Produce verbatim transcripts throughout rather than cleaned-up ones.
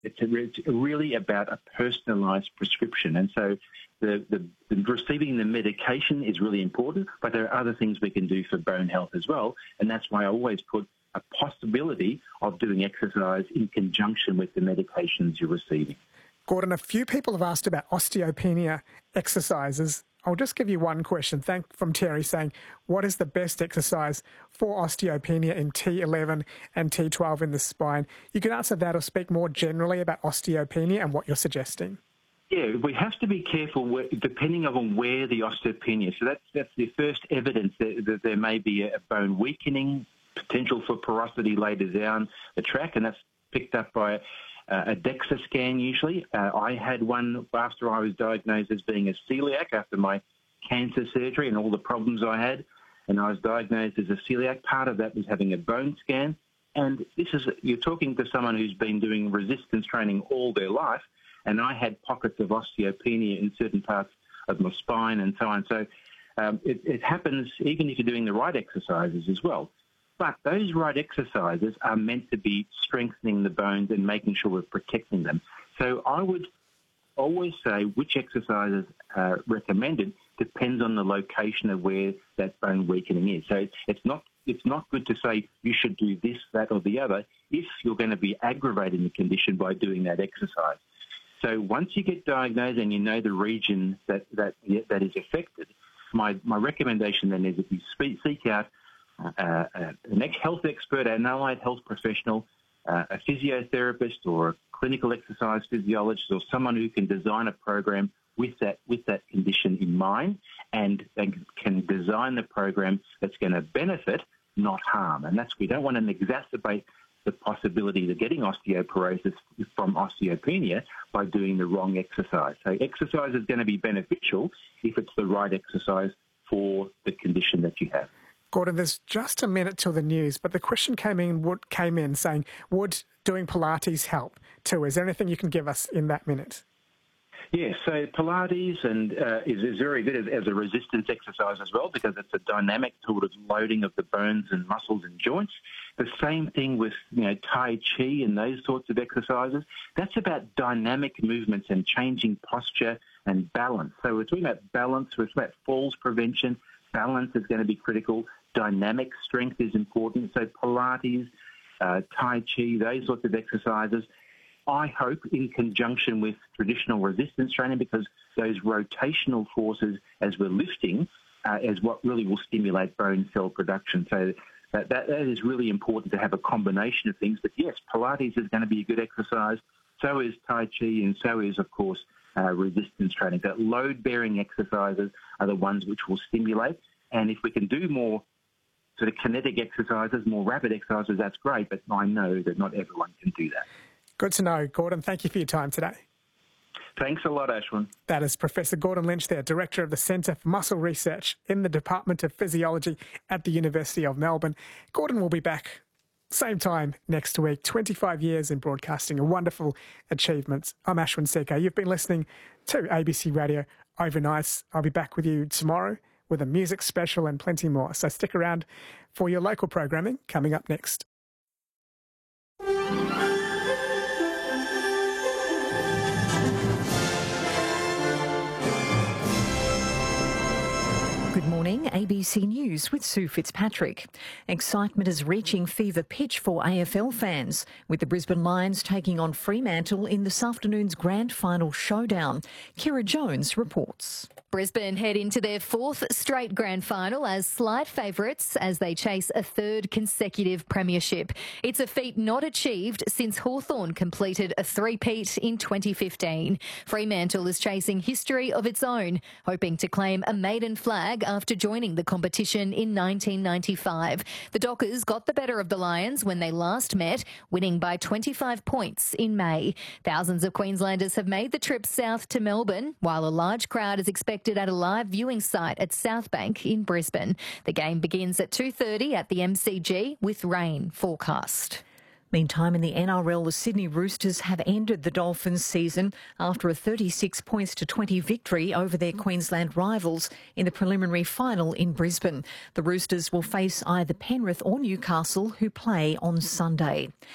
It's, a, it's really about a personalised prescription. And so the, the, the receiving the medication is really important, but there are other things we can do for bone health as well. And that's why I always put a possibility of doing exercise in conjunction with the medications you're receiving. Gordon, a few people have asked about osteopenia exercises. I'll just give you one question. Thank from Terry saying, what is the best exercise for osteopenia in T eleven and T twelve in the spine? You can answer that or speak more generally about osteopenia and what you're suggesting. Yeah, we have to be careful where, depending on where the osteopenia. So that's that's the first evidence that, that there may be a bone weakening, potential for porosity later down the track, and that's picked up by uh, a DEXA scan usually. Uh, I had one after I was diagnosed as being a celiac after my cancer surgery and all the problems I had, and I was diagnosed as a celiac. Part of that was having a bone scan, and this is you're talking to someone who's been doing resistance training all their life, and I had pockets of osteopenia in certain parts of my spine and so on. So um, it, it happens even if you're doing the right exercises as well. But those right exercises are meant to be strengthening the bones and making sure we're protecting them. So I would always say which exercises are recommended depends on the location of where that bone weakening is. So it's not it's not good to say you should do this, that, or the other if you're going to be aggravating the condition by doing that exercise. So once you get diagnosed and you know the region that that that is affected, my my recommendation then is that you speak, seek out Uh, an health expert, an allied health professional, uh, a physiotherapist or a clinical exercise physiologist or someone who can design a program with that with that condition in mind and they can design the program that's going to benefit, not harm. And that's we don't want to exacerbate the possibility of getting osteoporosis from osteopenia by doing the wrong exercise. So exercise is going to be beneficial if it's the right exercise for the condition that you have. Gordon, there's just a minute till the news, but the question came in, would, came in saying, would doing Pilates help too? Is there anything you can give us in that minute? Yes, so Pilates and uh, is, is very good as, as a resistance exercise as well because it's a dynamic sort of loading of the bones and muscles and joints. The same thing with you know Tai Chi and those sorts of exercises. That's about dynamic movements and changing posture and balance. So we're talking about balance, we're talking about falls prevention. Balance is going to be critical. Dynamic strength is important. So Pilates, uh, Tai Chi, those sorts of exercises, I hope in conjunction with traditional resistance training because those rotational forces as we're lifting uh, is what really will stimulate bone cell production. So that, that, that is really important to have a combination of things. But yes, Pilates is going to be a good exercise. So is Tai Chi and so is, of course, Uh, resistance training. That load-bearing exercises are the ones which will stimulate. And if we can do more sort of kinetic exercises, more rapid exercises, that's great. But I know that not everyone can do that. Good to know. Gordon, thank you for your time today. Thanks a lot, Ashwin. That is Professor Gordon Lynch there, Director of the Centre for Muscle Research in the Department of Physiology at the University of Melbourne. Gordon will be back same time next week. twenty-five years in broadcasting, a wonderful achievement. I'm Ashwin Seiko. You've been listening to A B C Radio Overnight. I'll be back with you tomorrow with a music special and plenty more. So stick around for your local programming coming up next. Good morning, A B C News with Sue Fitzpatrick. Excitement is reaching fever pitch for A F L fans, with the Brisbane Lions taking on Fremantle in this afternoon's grand final showdown. Kira Jones reports. Brisbane head into their fourth straight grand final as slight favourites as they chase a third consecutive premiership. It's a feat not achieved since Hawthorn completed a three-peat in twenty fifteen. Fremantle is chasing history of its own, hoping to claim a maiden flag after joining the competition in nineteen ninety-five. The Dockers got the better of the Lions when they last met, winning by twenty-five points in May. Thousands of Queenslanders have made the trip south to Melbourne, while a large crowd is expected at a live viewing site at Southbank in Brisbane. The game begins at two thirty at the M C G with rain forecast. Meantime, in the N R L, the Sydney Roosters have ended the Dolphins' season after a thirty-six points to twenty victory over their Queensland rivals in the preliminary final in Brisbane. The Roosters will face either Penrith or Newcastle, who play on Sunday.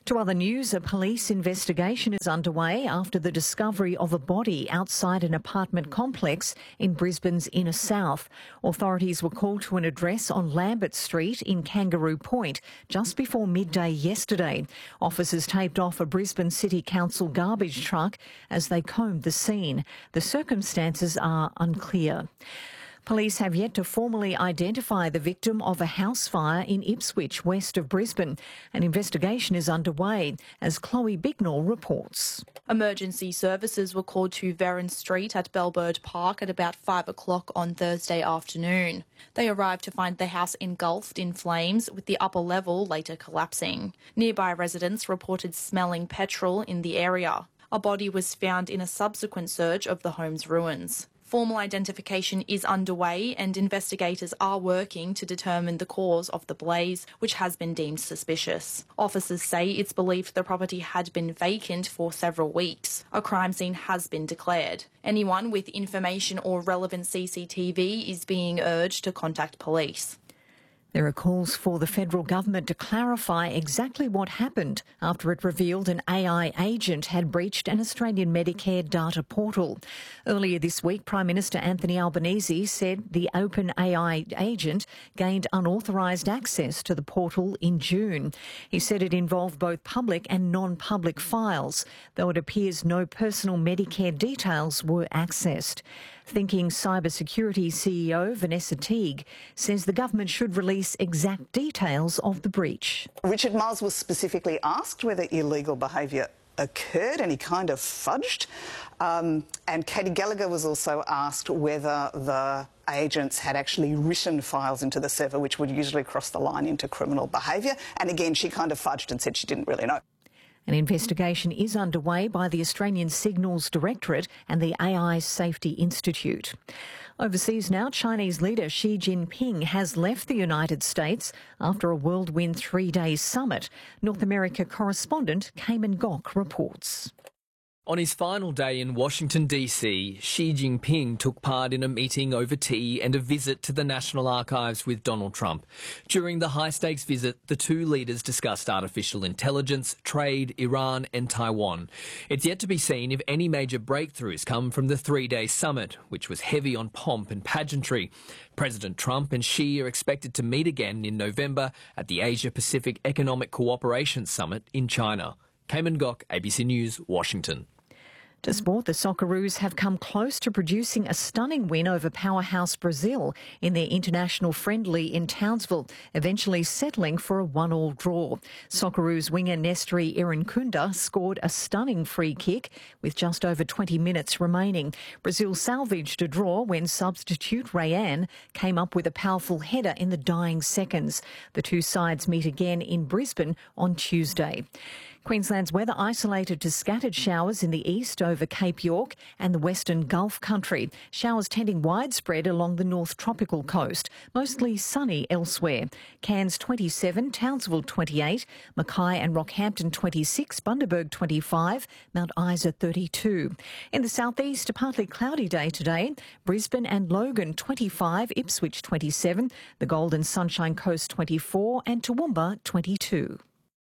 To other news, a police investigation is underway after the discovery of a body outside an apartment complex in Brisbane's inner south. Authorities were called to an address on Lambert Street in Kangaroo Point just before midday yesterday. Officers taped off a Brisbane City Council garbage truck as they combed the scene. The circumstances are unclear. Police have yet to formally identify the victim of a house fire in Ipswich, west of Brisbane. An investigation is underway, as Chloe Bignall reports. Emergency services were called to Verron Street at Bellbird Park at about five o'clock on Thursday afternoon. They arrived to find the house engulfed in flames, with the upper level later collapsing. Nearby residents reported smelling petrol in the area. A body was found in a subsequent search of the home's ruins. Formal identification is underway and investigators are working to determine the cause of the blaze, which has been deemed suspicious. Officers say it's believed the property had been vacant for several weeks. A crime scene has been declared. Anyone with information or relevant C C T V is being urged to contact police. There are calls for the federal government to clarify exactly what happened after it revealed an A I agent had breached an Australian Medicare data portal. Earlier this week, Prime Minister Anthony Albanese said the open A I agent gained unauthorised access to the portal in June. He said it involved both public and non-public files, though it appears no personal Medicare details were accessed. Thinking Cybersecurity C E O Vanessa Teague says the government should release exact details of the breach. Richard Marles was specifically asked whether illegal behaviour occurred and he kind of fudged. Um, and Katie Gallagher was also asked whether the agents had actually written files into the server, which would usually cross the line into criminal behaviour. And again, she kind of fudged and said she didn't really know. An investigation is underway by the Australian Signals Directorate and the A I Safety Institute. Overseas now, Chinese leader Xi Jinping has left the United States after a whirlwind three-day summit. North America correspondent Cayman Gok reports. On his final day in Washington, D C, Xi Jinping took part in a meeting over tea and a visit to the National Archives with Donald Trump. During the high-stakes visit, the two leaders discussed artificial intelligence, trade, Iran and Taiwan. It's yet to be seen if any major breakthroughs come from the three-day summit, which was heavy on pomp and pageantry. President Trump and Xi are expected to meet again in November at the Asia-Pacific Economic Cooperation Summit in China. Cayman Gok, A B C News, Washington. To sport, the Socceroos have come close to producing a stunning win over powerhouse Brazil in their international friendly in Townsville, eventually settling for a one-all draw. Socceroos winger Nestori Irankunda scored a stunning free kick with just over twenty minutes remaining. Brazil salvaged a draw when substitute Rayan came up with a powerful header in the dying seconds. The two sides meet again in Brisbane on Tuesday. Queensland's weather isolated to scattered showers in the east over Cape York and the western Gulf country. Showers tending widespread along the north tropical coast, mostly sunny elsewhere. Cairns twenty-seven, Townsville twenty-eight, Mackay and Rockhampton twenty-six, Bundaberg twenty-five, Mount Isa thirty-two. In the southeast, a partly cloudy day today. Brisbane and Logan twenty-five, Ipswich twenty-seven, the Golden Sunshine Coast twenty-four and Toowoomba twenty-two.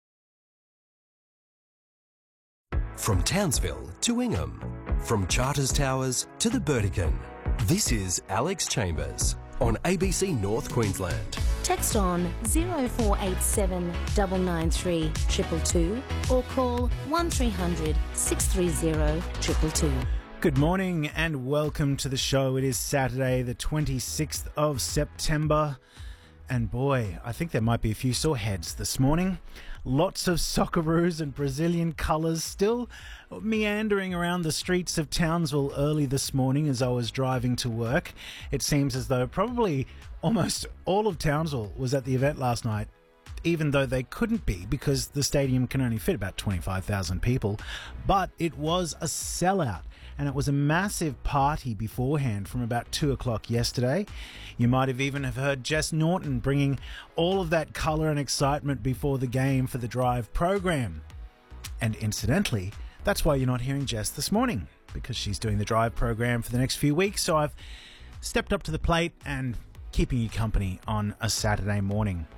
From Townsville to Ingham, from Charters Towers to the Burdekin, this is Alex Chambers on A B C North Queensland. Text on zero four eight seven nine nine three two two two or call one three hundred six three zero two two two. Good morning and welcome to the show. It is Saturday the twenty-sixth of September and boy, I think there might be a few sore heads this morning. Lots of Socceroos and Brazilian colours still meandering around the streets of Townsville early this morning as I was driving to work. It seems as though probably almost all of Townsville was at the event last night, even though they couldn't be because the stadium can only fit about twenty-five thousand people. But it was a sellout. And it was a massive party beforehand from about two o'clock yesterday. You might have even have heard Jess Norton bringing all of that colour and excitement before the game for the Drive program. And incidentally, that's why you're not hearing Jess this morning, because she's doing the Drive program for the next few weeks. So I've stepped up to the plate and keeping you company on a Saturday morning.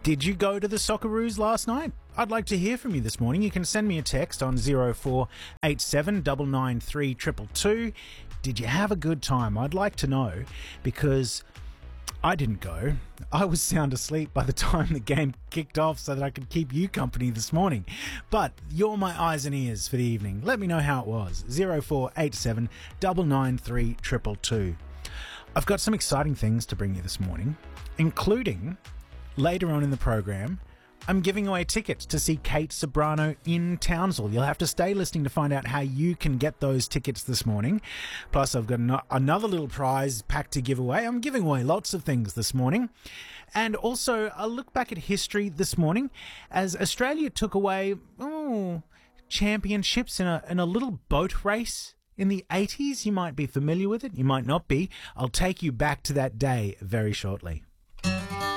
Did you go to the Socceroos last night? I'd like to hear from you this morning. You can send me a text on zero four eight seven nine nine three two two two. Did you have a good time? I'd like to know, because I didn't go. I was sound asleep by the time the game kicked off so that I could keep you company this morning. But you're my eyes and ears for the evening. Let me know how it was. zero four eight seven nine nine three two two two. I've got some exciting things to bring you this morning, including later on in the program, I'm giving away tickets to see Kate Ceberano in Townsville. You'll have to stay listening to find out how you can get those tickets this morning. Plus, I've got no- another little prize pack to give away. I'm giving away lots of things this morning. And also, a look back at history this morning as Australia took away oh, championships in a, in a little boat race in the eighties. You might be familiar with it. You might not be. I'll take you back to that day very shortly.